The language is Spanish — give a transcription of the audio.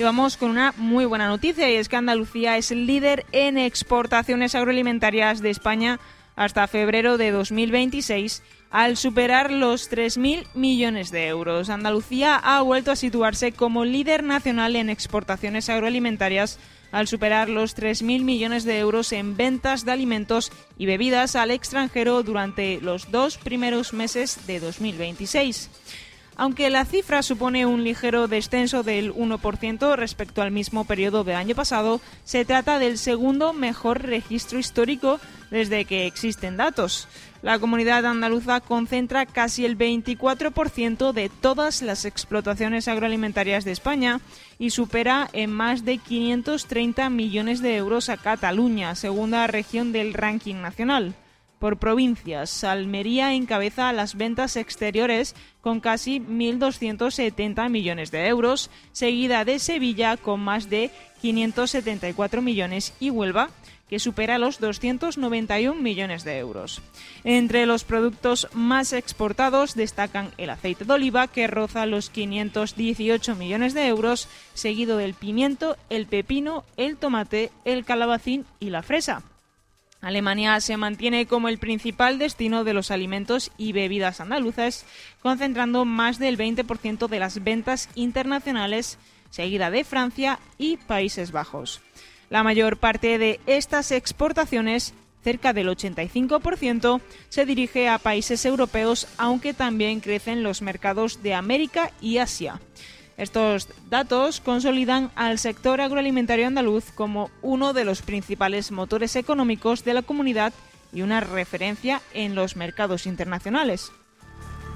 Y vamos con una muy buena noticia, y es que Andalucía es el líder en exportaciones agroalimentarias de España hasta febrero de 2026, al superar los 3.000 millones de euros. Andalucía ha vuelto a situarse como líder nacional en exportaciones agroalimentarias al superar los 3.000 millones de euros en ventas de alimentos y bebidas al extranjero durante los 2 primeros meses de 2026. Aunque la cifra supone un ligero descenso del 1% respecto al mismo periodo del año pasado, se trata del segundo mejor registro histórico desde que existen datos. La comunidad andaluza concentra casi el 24% de todas las explotaciones agroalimentarias de España y supera en más de 530 millones de euros a Cataluña, segunda región del ranking nacional. Por provincias, Almería encabeza las ventas exteriores con casi 1.270 millones de euros, seguida de Sevilla con más de 574 millones y Huelva, que supera los 291 millones de euros. Entre los productos más exportados destacan el aceite de oliva, que roza los 518 millones de euros, seguido del pimiento, el pepino, el tomate, el calabacín y la fresa. Alemania se mantiene como el principal destino de los alimentos y bebidas andaluzas, concentrando más del 20% de las ventas internacionales, seguida de Francia y Países Bajos. La mayor parte de estas exportaciones, cerca del 85%, se dirige a países europeos, aunque también crecen los mercados de América y Asia. Estos datos consolidan al sector agroalimentario andaluz como uno de los principales motores económicos de la comunidad y una referencia en los mercados internacionales.